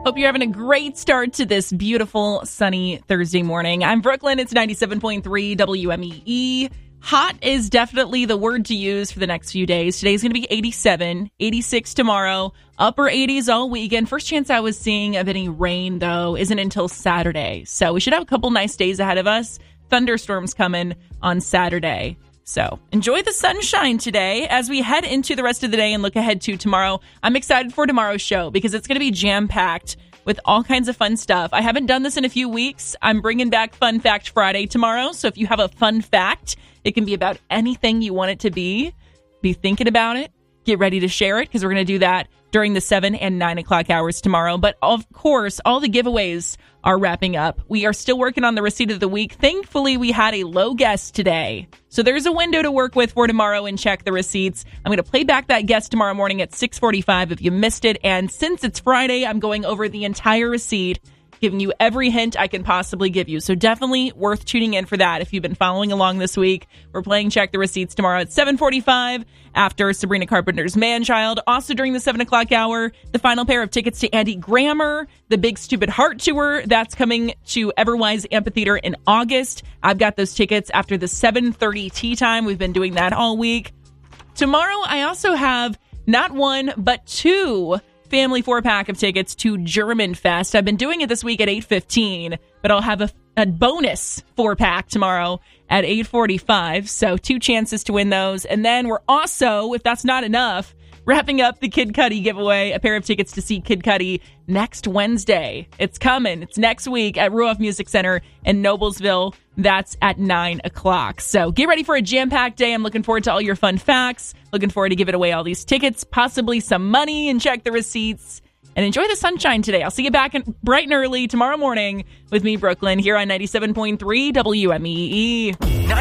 Hope you're having a great start to this beautiful, sunny Thursday morning. I'm Brooklyn. It's 97.3 WMEE. Hot is definitely the word to use for the next few days. Today's going to be 87, 86 tomorrow, upper 80s all weekend. First chance I was seeing of any rain, though, isn't until Saturday. So we should have a couple nice days ahead of us. Thunderstorms coming on Saturday. So enjoy the sunshine today as we head into the rest of the day and look ahead to tomorrow. I'm excited for tomorrow's show because it's going to be jam-packed with all kinds of fun stuff. I haven't done this in a few weeks. I'm bringing back Fun Fact Friday tomorrow. So if you have a fun fact, it can be about anything you want it to be. Be thinking about it. Get ready to share it because we're going to do that during the 7 and 9 o'clock hours tomorrow. But of course, all the giveaways are wrapping up. We are still working on the receipt of the week. Thankfully, we had a low guess today. So there's a window to work with for tomorrow and check the receipts. I'm going to play back that guess tomorrow morning at 6:45 if you missed it. And since it's Friday, I'm going over the entire receipt, giving you every hint I can possibly give you. So definitely worth tuning in for that if you've been following along this week. We're playing Check the Receipts tomorrow at 7:45 after Sabrina Carpenter's Man-Child. Also during the 7 o'clock hour, the final pair of tickets to Andy Grammer, the Big Stupid Heart Tour. That's coming to Everwise Amphitheater in August. I've got those tickets after the 7:30 tea time. We've been doing that all week. Tomorrow, I also have not one, but two family 4-pack of tickets to German Fest. I've been doing it this week at 8:15, but I'll have a bonus 4-pack tomorrow at 8:45. So 2 chances to win those. And then we're also, if that's not enough, wrapping up the Kid Cudi giveaway, a pair of tickets to see Kid Cudi next Wednesday. It's coming. It's next week at Ruoff Music Center in Noblesville. That's at 9 o'clock. So get ready for a jam-packed day. I'm looking forward to all your fun facts. Looking forward to giving away all these tickets, possibly some money, and check the receipts. And enjoy the sunshine today. I'll see you back bright and early tomorrow morning with me, Brooklyn, here on 97.3 WMEE.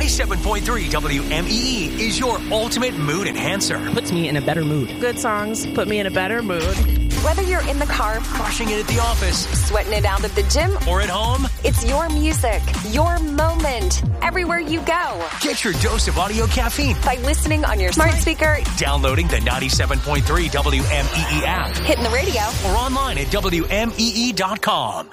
97.3 WMEE is your ultimate mood enhancer. Puts me in a better mood. Good songs put me in a better mood. Whether you're in the car, Crushing it at the office, sweating it out at the gym, or at home, it's your music, your moment, everywhere you go. get your dose of audio caffeine. By listening on your smart speaker, Downloading the 97.3 WMEE app, hitting the radio, or online at WMEE.com.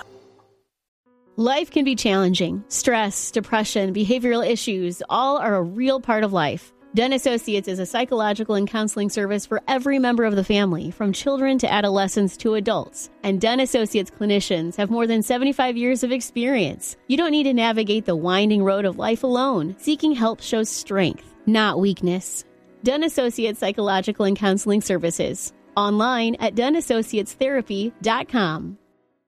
Life can be challenging. Stress, depression, behavioral issues, all are a real part of life. Dunn Associates is a psychological and counseling service for every member of the family, from children to adolescents to adults. And Dunn Associates clinicians have more than 75 years of experience. You don't need to navigate the winding road of life alone. Seeking help shows strength, not weakness. Dunn Associates Psychological and Counseling Services. Online at DunnAssociatesTherapy.com.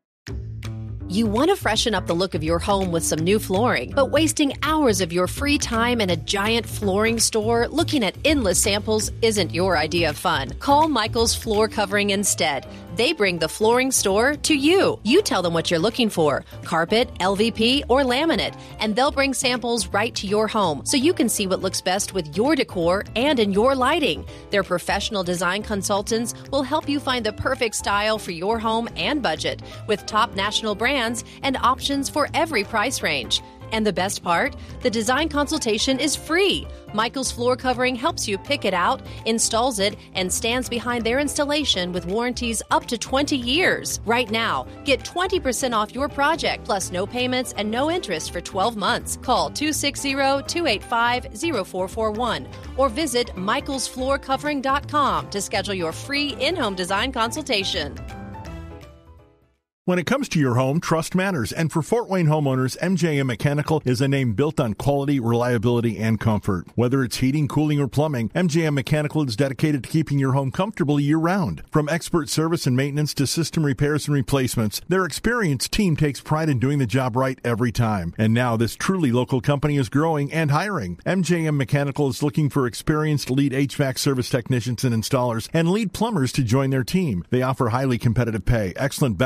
You want to freshen up the look of your home with some new flooring, but wasting hours of your free time in a giant flooring store looking at endless samples isn't your idea of fun. Call Michael's Floor Covering instead. They bring the flooring store to you. You tell them what you're looking for, carpet, LVP, or laminate, and they'll bring samples right to your home so you can see what looks best with your decor and in your lighting. Their professional design consultants will help you find the perfect style for your home and budget with top national brands and options for every price range. And the best part? The design consultation is free. Michael's Floor Covering helps you pick it out, installs it, and stands behind their installation with warranties up to 20 years. Right now, get 20% off your project, plus no payments and no interest for 12 months. Call 260-285-0441 or visit michaelsfloorcovering.com to schedule your free in-home design consultation. When it comes to your home, trust matters. And for Fort Wayne homeowners, MJM Mechanical is a name built on quality, reliability, and comfort. Whether it's heating, cooling, or plumbing, MJM Mechanical is dedicated to keeping your home comfortable year-round. From expert service and maintenance to system repairs and replacements, their experienced team takes pride in doing the job right every time. And now this truly local company is growing and hiring. MJM Mechanical is looking for experienced lead HVAC service technicians and installers and lead plumbers to join their team. They offer highly competitive pay, excellent benefits, and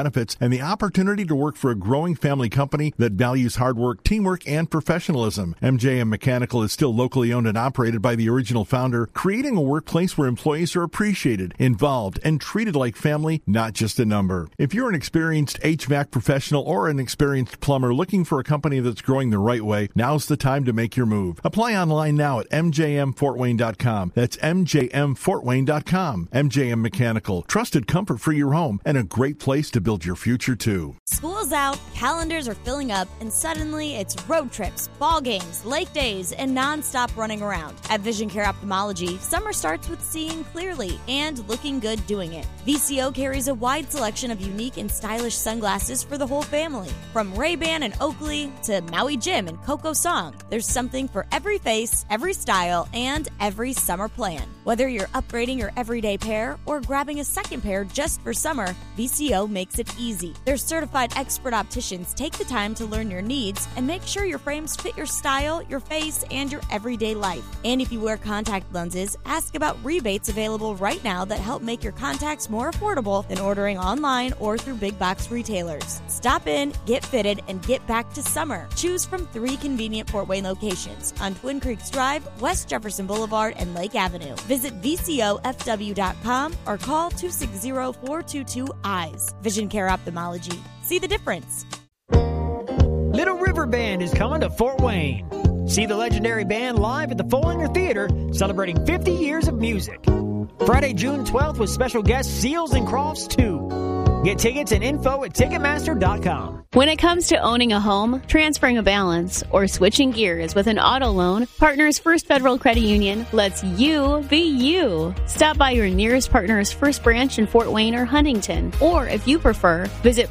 and the opportunity to work for a growing family company that values hard work, teamwork, and professionalism. MJM Mechanical is still locally owned and operated by the original founder, creating a workplace where employees are appreciated, involved, and treated like family, not just a number. If you're an experienced HVAC professional or an experienced plumber looking for a company that's growing the right way, now's the time to make your move. Apply online now at mjmfortwayne.com. That's mjmfortwayne.com. MJM Mechanical, trusted comfort for your home and a great place to build your future too. School's out, calendars are filling up, and suddenly it's road trips, ball games, lake days, and nonstop running around. At Vision Care Ophthalmology, summer starts with seeing clearly and looking good doing it. VCO carries a wide selection of unique and stylish sunglasses for the whole family. From Ray-Ban and Oakley to Maui Jim and Coco Song, there's something for every face, every style, and every summer plan. Whether you're upgrading your everyday pair or grabbing a second pair just for summer, VCO makes it easy. Their certified expert opticians take the time to learn your needs and make sure your frames fit your style, your face, and your everyday life. And if you wear contact lenses, ask about rebates available right now that help make your contacts more affordable than ordering online or through big box retailers. Stop in, get fitted, and get back to summer. Choose from 3 convenient Fort Wayne locations on Twin Creeks Drive, West Jefferson Boulevard, and Lake Avenue. Visit VCOFW.com or call 260-422-EYES. Vision Care Ophthalmology. See the difference. Little River Band is coming to Fort Wayne. See the legendary band live at the Follinger Theater, celebrating 50 years of music. Friday, June 12th with special guests Seals and Crofts 2. Get tickets and info at Ticketmaster.com. When it comes to owning a home, transferring a balance, or switching gears with an auto loan, Partners First Federal Credit Union lets you be you. Stop by your nearest Partners First branch in Fort Wayne or Huntington. Or if you prefer, visit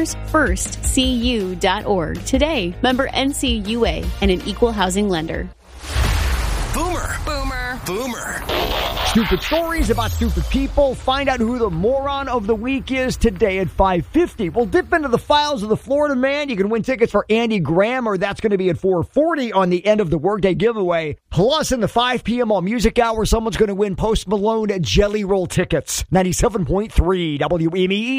partnersfirstcu.org today. Member NCUA and an equal housing lender. Boomer. Boomer. Boomer. Stupid stories about stupid people. Find out who the moron of the week is today at 5:50. We'll dip into the files of the Florida man. You can win tickets for Andy Grammer. That's going to be at 4:40 on the end of the workday giveaway. Plus, in the 5 p.m. All Music Hour, someone's going to win Post Malone Jelly Roll tickets. 97.3 WME.